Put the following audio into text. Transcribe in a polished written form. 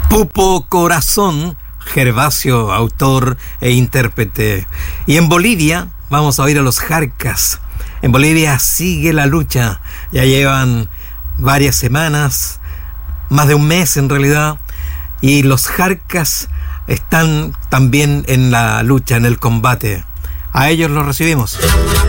Pupo Corazón, Gervasio, autor e intérprete. Y en Bolivia vamos a oír a los Jarcas. En Bolivia sigue la lucha, ya llevan varias semanas, más de un mes en realidad, y los Jarcas están también en la lucha, en el combate. A ellos los recibimos.